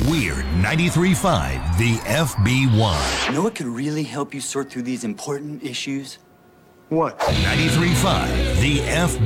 Weird 93.5, the FB1. You know what could really help you sort through these important issues? What? 93.5, the FB1.